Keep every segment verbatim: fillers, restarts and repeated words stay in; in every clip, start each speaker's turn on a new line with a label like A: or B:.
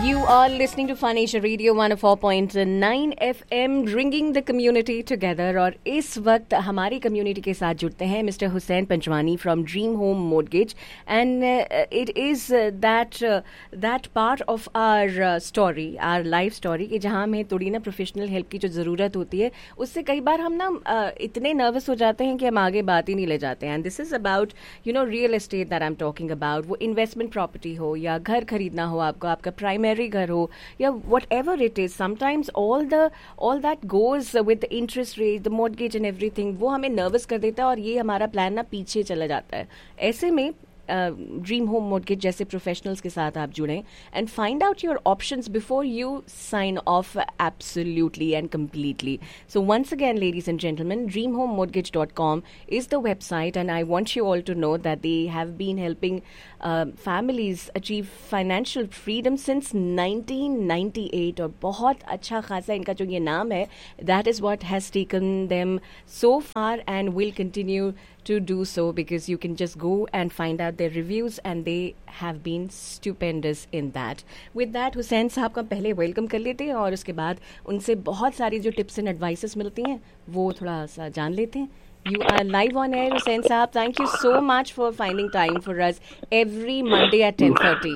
A: You are listening to Fun Asia Radio one oh four point nine F M, bringing the community together. और इस वक्त हमारी community के साथ जुड़ते हैं mister Hussain पंचवानी from dream home mortgage, and it is that that part of our story, our life story, कि जहाँ हमें थोड़ी ना प्रोफेशनल हेल्प की जो ज़रूरत होती है, उससे कई बार हम ना uh, इतने नर्वस हो जाते हैं कि हम आगे बात ही नहीं ले जाते हैं. And this is about you know real estate that I am talking about. वो इन्वेस्टमेंट प्रॉपर्टी हो या घर खरीदना हो आपको, आपका प्राइमरी घर हो या whatever it is, sometimes all the all that goes with the interest rate, the mortgage and everything, वो हमें नर्वस कर देता है और ये हमारा प्लान ना पीछे चला जाता है. ऐसे में ड्रीम होम मोर्गेज जैसे प्रोफेशनल्स के साथ आप जुड़ें and find out your options before you sign of absolutely and completely. So once again, ladies and gentlemen, dream home mortgage dot com is the website, and I want you all to know that they have been helping uh, families achieve financial freedom since nineteen ninety-eight. और बहुत अच्छा खासा इनका जो ये नाम है, that is what has taken them so far and will continue to do so, because you can just go and find out their reviews and they have been stupendous in that. With that, Hussain साहब का पहले welcome कर लेते हैं और उसके बाद उनसे बहुत सारी जो टिप्स एंड एडवाइसेस मिलती हैं वो थोड़ा सा जान लेते हैं. You are live on air, Hussain Saab. Thank you so much for finding time for us every Monday at ten thirty.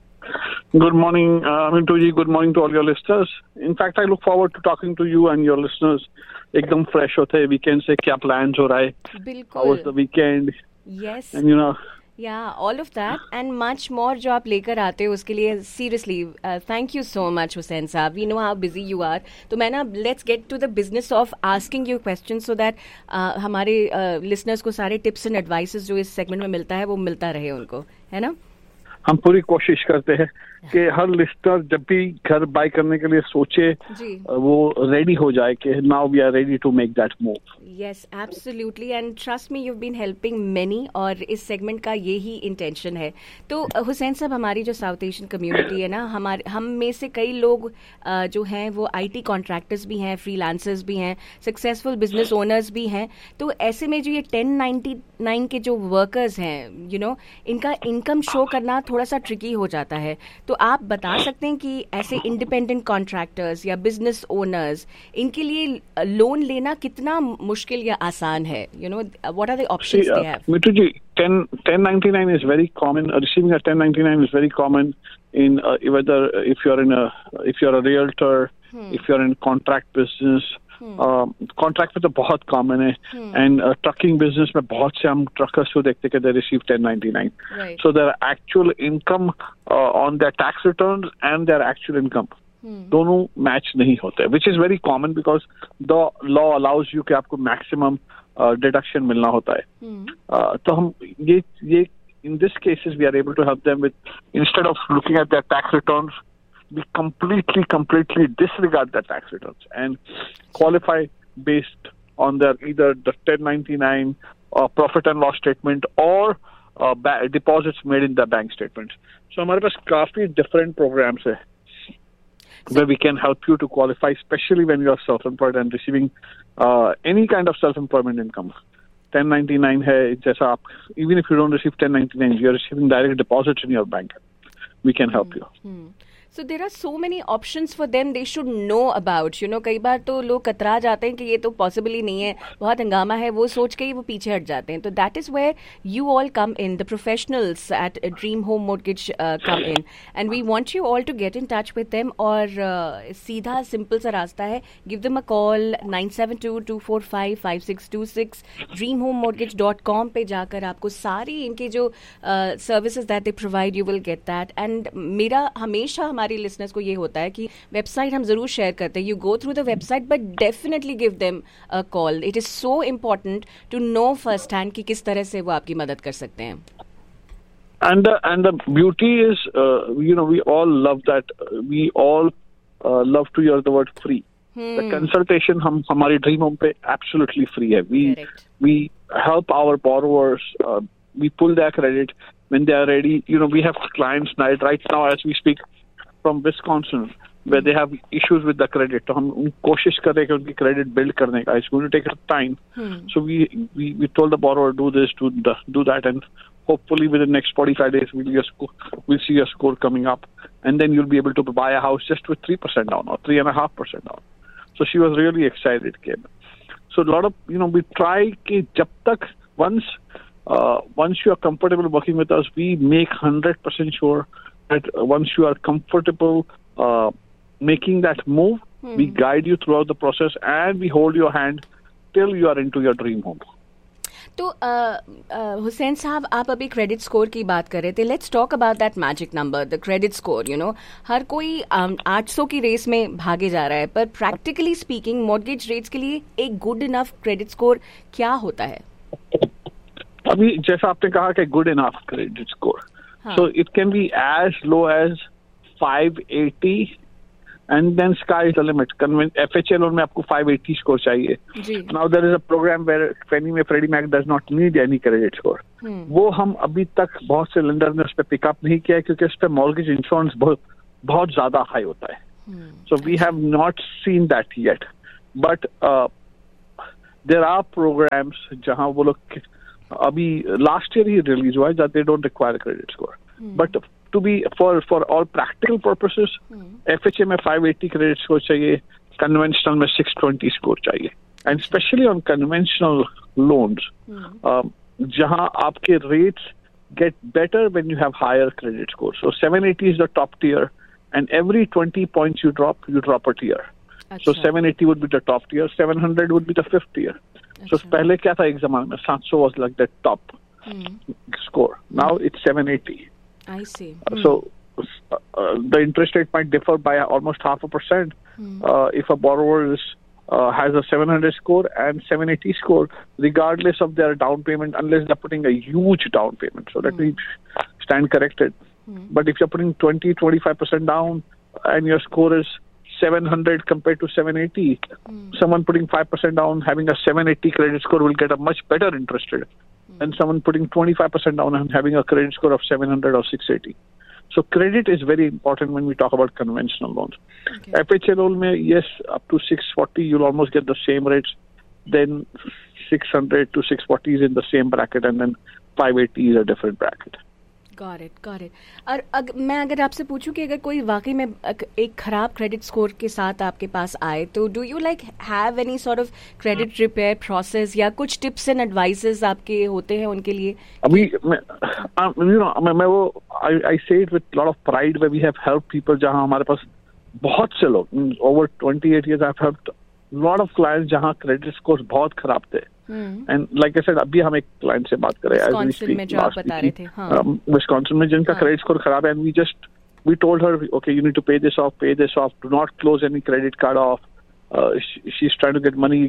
B: Good morning, uh, Mintuji. Good morning to all your listeners. In fact, I look forward to talking to you and your listeners. एकदम fresh होते हैं weekend से, क्या plans हो रहा है?
A: बिल्कुल.
B: How was the weekend?
A: Yes.
B: And you know.
A: Yeah, all of that and much more जो आप लेकर आते हो उसके लिए seriously uh, thank you so much Hussain साहब. We know how busy you are. तो मैं ना let's get to the business of asking you questions so that uh, हमारे uh, listeners को सारे tips and advices जो इस segment में मिलता है वो मिलता रहे उनको, है ना?
B: हम पूरी कोशिश करते हैं कि हर लिस्टर जब भी घर बाय करने के लिए सोचे वो रेडी हो जाए कि now we are ready to make that move.
A: Yes, absolutely, and trust me, you been helping many, और इस सेगमेंट का यही इंटेंशन है. तो हुसैन साहब, हमारी जो साउथ एशियन कम्युनिटी है ना, हमारे हम में से कई लोग जो हैं वो आईटी कॉन्ट्रैक्टर्स भी हैं, फ्रीलांसर्स भी हैं, सक्सेसफुल बिजनेस ओनर्स भी हैं. तो ऐसे में जो ये टेन नाइन्टी नाइन के जो वर्कर्स हैं, यू नो, इनका इनकम शो करना थोड़ा सा ट्रिकी हो जाता है. तो आप बता सकते हैं कि ऐसे इंडिपेंडेंट कॉन्ट्रैक्टर्स या बिजनेस ओनर्स, इनके लिए लोन लेना कितना मुश्किल या आसान है? You know, what are the options they have?
B: Mithu ji, ten ninety-nine is very common. Uh, receiving a ten ninety-nine is very common in uh, whether if you're in a if you're a realtor, hmm. if you're in contract business. Contract में तो बहुत common है, and trucking business में बहुत से हम truckers को देखते हैं कि they receive ten ninety-nine. So their actual income on their tax returns and their actual income दोनों मैच नहीं होते, which is very common because the law allows you कि आपको मैक्सिमम डिडक्शन मिलना होता है. uh, तो हम ये ये in this cases we are able to help them with, instead of looking at there tax returns, we completely, completely disregard the tax returns and qualify based on their either the ten ninety-nine or profit and loss statement or uh, ba- deposits made in the bank statements. So, हमारे पास काफी different programs है where we can help you to qualify, especially when you are self-employed and receiving uh, any kind of self-employment income. ten ninety-nine है, जैसा आप, even if you don't receive ten ninety-nine, you are receiving direct deposits in your bank. We can help hmm. you.
A: Hmm. So there are so many options for them they should know about. You know, कई बार तो लोग कतरा जाते हैं कि ये तो possible ही नहीं है, बहुत हंगामा है, वो सोच के ही वो पीछे हट जाते हैं. तो that is where you all come in, the professionals eight dream home mortgage come in, and we want you all to get in touch with them. और uh, सीधा सिंपल सा रास्ता है, give them a call nine seven to to four five five six to six. Dream home mortgage dot com पे जाकर आपको सारी इनके जो services that they provide, you will get that. And मेरा हमेशा हमारे लिसनर्स को ये होता है कि वेबसाइट हम जरूर शेयर करते हैं, you go through the website, but definitely give them a call. It is so important to know first hand कि किस तरह से वो आपकी मदद कर सकते हैं.
B: And uh, and the beauty is, uh, you know, we all love that. Uh, we all uh, love to hear the word free. Hmm. The consultation हम हमारी ड्रीम होम पे absolutely free है. We Correct. we help our borrowers. Uh, we pull their credit when they are ready. You know, we have clients right right now as we speak from Wisconsin where they have issues with the credit. तो हम कोशिश कर रहे हैं कि उनकी credit build करने का. It's going to take time. Hmm. So we we we told the borrower do this, do the, do that, and hopefully within the next forty-five days we'll, your score, we'll see your score coming up and then you'll be able to buy a house just with three percent down or three point five percent down. So she was really excited, Kim. So a lot of, you know, we try ki jab tak once uh, once you are comfortable working with us, we make one hundred percent sure that once you are comfortable uh, making that move, hmm. we guide you throughout the process and we hold your hand till you are into your dream home.
A: तो हुसैन साहब, आप अभी credit score की बात कर रहे थे. Let's talk about that magic number, the credit score. You know, हर कोई आठ सौ की रेस में भागे जा रहा है, पर प्रैक्टिकली स्पीकिंग मॉर्गेज रेट्स के लिए एक गुड इनफ क्रेडिट स्कोर क्या होता है?
B: अभी जैसा आपने कहा कि good enough credit score, so it can be as low as five eighty and then sky is the limit. F H A loan में आपको five eighty score चाहिए. Now there is a program where Fannie Mae Freddie Mac does not need any credit score. Hmm. वो हम अभी तक बहुत से lender ने उस पर पिकअप नहीं किया है क्योंकि उस पर मॉर्गेज इंश्योरेंस बहुत बहुत ज्यादा हाई होता है. hmm. So we have not seen that yet. But uh, there are programs जहाँ वो लोग अभी लास्ट ईयर ही रिलीज हुआ है that they don't require a credit score. hmm. But to be for for all practical purposes, hmm. F H A में five eighty credit score चाहिए, conventional में six twenty score चाहिए, and especially on conventional loans, hmm. um, जहाँ आपके rates get better when you have higher credit score. So seven eighty is the top tier, and every twenty points you drop, you drop a tier. Achha. So seven eighty would be the top tier, seven hundred would be the fifth tier. Achha. So पहले क्या था एक ज़माने में seven hundred was like the top hmm. score. Now hmm. it's seven eighty.
A: I see.
B: Hmm. So uh, the interest rate might differ by almost half a percent hmm. uh, if a borrower is uh, has a seven hundred score and seven eighty score, regardless of their down payment, unless they're putting a huge down payment. So let hmm. me stand corrected. Hmm. But if you're putting twenty, twenty-five percent down and your score is seven hundred compared to seven eighty, hmm. someone putting five percent down having a seven eighty credit score will get a much better interest rate. And someone putting twenty-five percent down and having a credit score of seven hundred or six eighty. So credit is very important when we talk about conventional loans. Okay. F H A loan में, yes, up to six forty, you'll almost get the same rates. Then six hundred to six forty is in the same bracket, and then five eighty is a different bracket.
A: Got it, got it. और अग, मैं अगर आपसे पूछूं कि अगर कोई वाकई में एक खराब क्रेडिट स्कोर के साथ आपके पास आए, तो do you like have any sort of credit repair process या कुछ टिप्स एंड एडवाइसेस आपके होते हैं उनके लिए?
B: अभी मैं यू नो मैं, मैं वो आई आई से it with lot of pride way we have help people. जहां हमारे पास बहुत से लोग over twenty-eight years I have helped lot of clients जहां क्रेडिट स्कोर बहुत खराब थे. एंड लाइक आई सेड, अभी हम एक क्लाइंट से बात कर रहे हैं
A: विस्कॉन्सिन में जो आप बता रहे थे,
B: विस्कॉन्सिन में जिनका क्रेडिट स्कोर खराब है, and we just we told her okay you need to पे दिस ऑफ, पे this of, do not close any credit card of. She is trying to get money,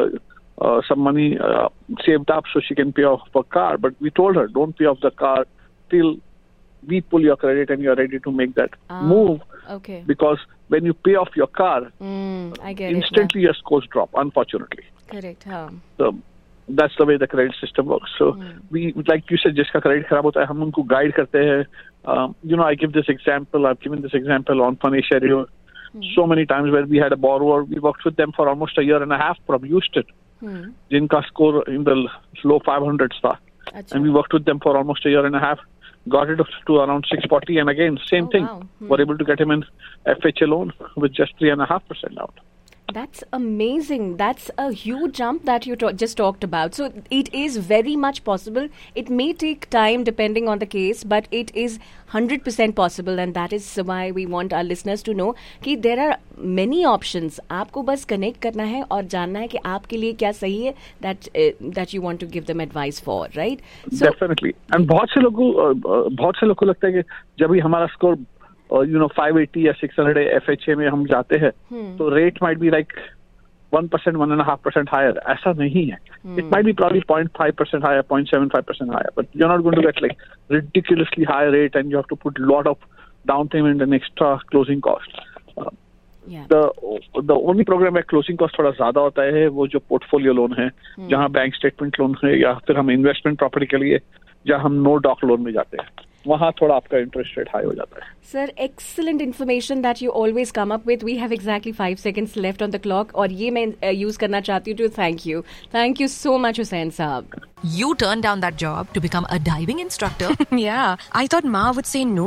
B: some money uh, saved up so she can pay off her car, but we told her don't pay off the car till we pull your credit and you're ready to make that ah, move.
A: Okay.
B: Because when you pay off your car,
A: mm, I get
B: instantly
A: it,
B: your scores drop, unfortunately.
A: Correct. Huh.
B: So that's the way the credit system works. So mm. we, like you said, जिसका credit खराब होता है हम उनको guide करते हैं. Um, you know, I give this example. I've given this example on Funny Share mm. so many times where we had a borrower. We worked with them for almost a year and a half from Houston. Mm. जिनका score in the low five hundreds था. Achha. And we worked with them for almost a year and a half. Got it to around six forty, and again, same oh, thing. Wow. Hmm. Were able to get him an F H A loan with just three and a half percent down.
A: That's amazing. That's a huge jump that you to- just talked about. So it is very much possible. It may take time depending on the case, but it is one hundred percent possible, and that is why we want our listeners to know कि there are many options. आपको बस connect करना है और जानना है कि आपके लिए क्या सही है, that uh, that you want to give them advice for, right?
B: So, definitely. And बहुत से लोगों बहुत से लोगों को लगता है कि जब भी हमारा स्कोर और यू नो five eighty या six hundred F H A में हम जाते हैं तो rate might be like one percent, one and a half percent higher. ऐसा नहीं है. It might be probably zero point five percent higher, zero point seven five percent higher, but you're not going to get like ridiculously high rate and you have to put a lot of down payment and extra closing costs. Uh,
A: yeah.
B: The the only program में closing cost थोड़ा ज़्यादा होता है वो जो portfolio loan है, hmm. जहाँ bank statement loan है या फिर हम इन्वेस्टमेंट प्रॉपर्टी के लिए जहाँ हम नो डॉक लोन में जाते हैं वहाँ थोड़ा आपका इंटरेस्ट रेट हाई हो जाता है.
A: Sir, excellent information that you always come up with. We have exactly five seconds left on the clock और ये मैं यूज uh, करना चाहती हूँ to thank you. Thank you so much Hussain साहब.
C: You turned down that job to become a diving instructor?
D: Yeah, I thought Ma would say no.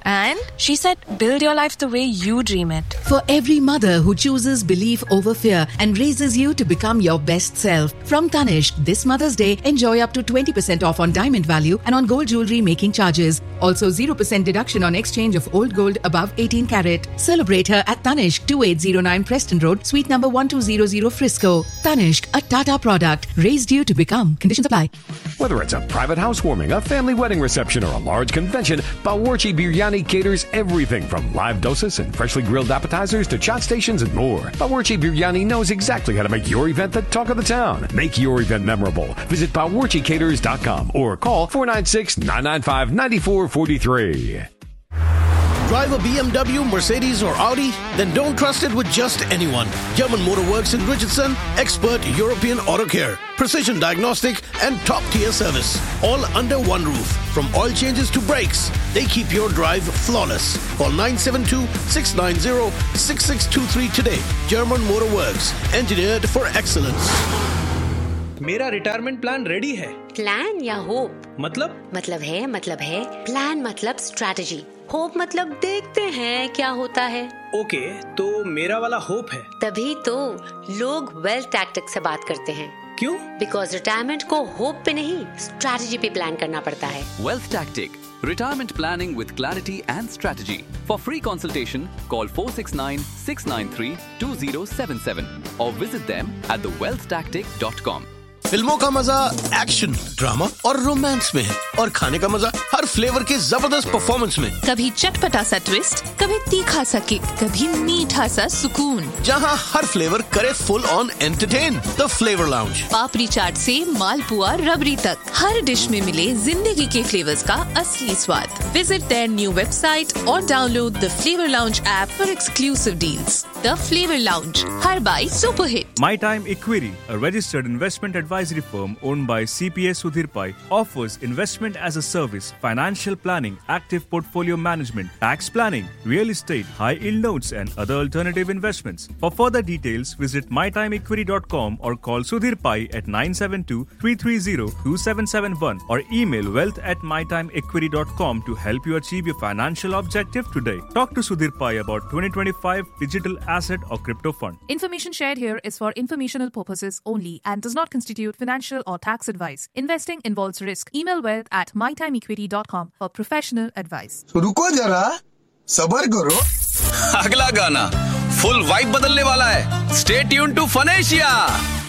C: And she said, build your life the way you dream it.
D: For every mother who chooses belief over fear and raises you to become your best self. From Tanishq, this Mother's Day, enjoy up to twenty percent off on diamond value and on gold jewelry making charges. Also zero percent deduction on exchange of old gold above eighteen carat. Celebrate her at Tanishq, twenty-eight oh nine Preston Road, Suite number one two zero zero, Frisco. Tanishq, a Tata product, raised you to become. Conditions apply.
E: Whether it's a private housewarming, a family wedding reception, or a large convention, Bawarchi Biryani caters everything from live dosas and freshly grilled appetizers to chat stations and more. Bawarchi Biryani knows exactly how to make your event the talk of the town. Make your event memorable. Visit bawarchi caters dot com or call four nine six, nine nine five, nine four four three.
F: Drive a B M W, Mercedes or Audi? Then don't trust it with just anyone. German Motor Works in Richardson, expert European auto care, precision diagnostic and top-tier service. All under one roof. From oil changes to brakes, they keep your drive flawless. Call nine seven two, six nine zero, six six two three today. German Motor Works, engineered for excellence.
G: मेरा retirement plan ready है.
H: Plan या hope?
G: मतलब
H: मतलब है मतलब है plan मतलब strategy, hope मतलब देखते हैं क्या होता है.
G: ओके, तो मेरा वाला होप है.
H: तभी तो लोग वेल्थ टैक्टिक्स से बात करते हैं.
G: क्यों?
H: बिकॉज रिटायरमेंट को होप पे नहीं, स्ट्रैटेजी पे प्लान करना पड़ता है.
I: Wealth Tactic, retirement planning with clarity and strategy. For free consultation, call four six nine, six nine three, two zero seven seven or visit them at the wealth tactic dot com.
F: फिल्मों का मजा action, drama और romance में है और खाने का मजा हर फ्लेवर के जबरदस्त परफॉर्मेंस में.
C: कभी चटपटा सा ट्विस्ट, कभी तीखा सा किक, कभी मीठा सा सुकून.
F: जहां हर फ्लेवर करे full on entertain. The flavour lounge.
C: पापड़ी चाट से मालपुआ रबड़ी तक, हर डिश में मिले जिंदगी के फ्लेवर्स का असली स्वाद. विजिट देयर न्यू वेबसाइट और download the flavour lounge app for exclusive deals. The flavour lounge, her by super hit.
J: My Time Equity, a registered investment advisory firm owned by C P A Sudhir Pai, offers investment as a service, financial planning, active portfolio management, tax planning, real estate, high-yield notes and other alternative investments. For further details, visit my time equity dot com or call Sudhir Pai at nine seven two, three three zero, two seven seven one or email wealth at my time equity dot com to help you achieve your financial objective today. Talk to Sudhir Pai about twenty twenty-five digital asset or crypto fund.
K: Information shared here is for informational purposes only and does not constitute financial or tax advice. Investing involves risk. Email wealth at my time equity dot com for professional advice.
L: रुको जरा, सबर करो.
M: अगला गाना full vibe बदलने वाला है. Stay tuned to Phonesia.